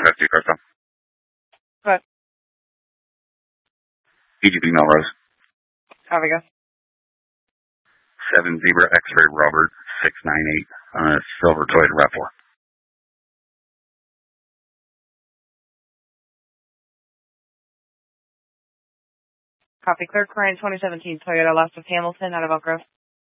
Northwest Two Carson. What? EGB Melrose. Copy, go. 7 Zebra X-Ray Robert 698 Silver Toyota RAV4. Copy. Clear current 2017 Toyota Last of Hamilton out of Elk Grove.